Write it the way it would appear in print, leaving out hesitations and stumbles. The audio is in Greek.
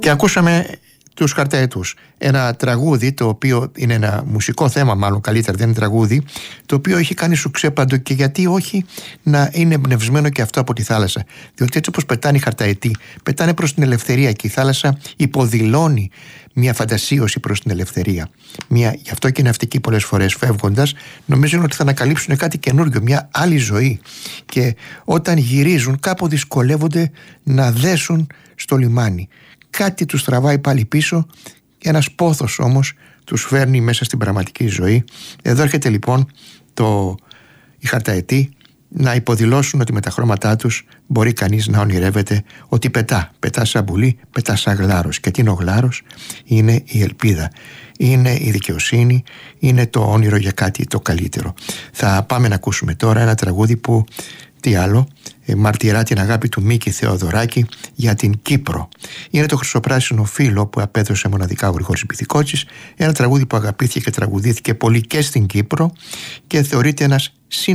Και ακούσαμε τους Χαρταετούς. Ένα τραγούδι, το οποίο είναι ένα μουσικό θέμα, μάλλον καλύτερα, δεν είναι τραγούδι, το οποίο έχει κάνει σουξέ παντού, και γιατί όχι να είναι εμπνευσμένο και αυτό από τη θάλασσα. Διότι έτσι όπως πετάνε οι Χαρταετοί, πετάνε προς την ελευθερία, και η θάλασσα υποδηλώνει μια φαντασίωση προς την ελευθερία. Γι' αυτό και οι ναυτικοί πολλές φορές φεύγοντας νομίζουν ότι θα ανακαλύψουν κάτι καινούργιο, μια άλλη ζωή. Και όταν γυρίζουν, κάπου δυσκολεύονται να δέσουν στο λιμάνι. Κάτι τους τραβάει πάλι πίσω, και ένας πόθος όμως τους φέρνει μέσα στην πραγματική ζωή. Εδώ έρχεται λοιπόν οι Χαρταετοί να υποδηλώσουν ότι με τα χρώματά τους μπορεί κανείς να ονειρεύεται ότι πετά σαν πουλί, πετά σαν γλάρος. Και τι είναι ο γλάρος? Είναι η ελπίδα, είναι η δικαιοσύνη, είναι το όνειρο για κάτι το καλύτερο. Θα πάμε να ακούσουμε τώρα ένα τραγούδι που, τι άλλο, μαρτυρά την αγάπη του Μίκη Θεοδωράκη για την Κύπρο. Είναι το χρυσοπράσινο φύλλο που απέδωσε μοναδικά ο Γρηγόρης Μπιθικότσης, ένα τραγούδι που αγαπήθηκε και τραγουδήθηκε πολύ και στην Κύπρο και θεωρείται ένας